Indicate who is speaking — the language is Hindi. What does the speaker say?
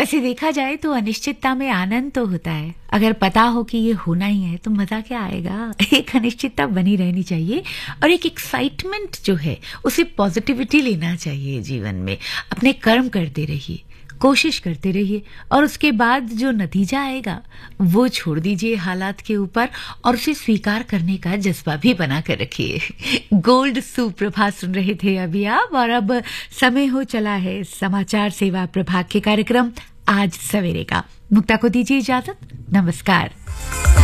Speaker 1: वैसे देखा जाए तो अनिश्चितता में आनंद तो होता है। अगर पता हो कि ये होना ही है तो मजा क्या आएगा। एक अनिश्चितता बनी रहनी चाहिए और एक एक्साइटमेंट जो है उसे पॉजिटिविटी लेना चाहिए जीवन में। अपने कर्म करते रहिए, कोशिश करते रहिए और उसके बाद जो नतीजा आएगा वो छोड़ दीजिए हालात के ऊपर और उसे स्वीकार करने का जज्बा भी बना कर रखिए। गोल्ड सुप्रभात सुन रहे थे अभी आप, और अब समय हो चला है समाचार सेवा प्रभाग के कार्यक्रम आज सवेरे का। मुक्ता को दीजिए इजाजत। नमस्कार।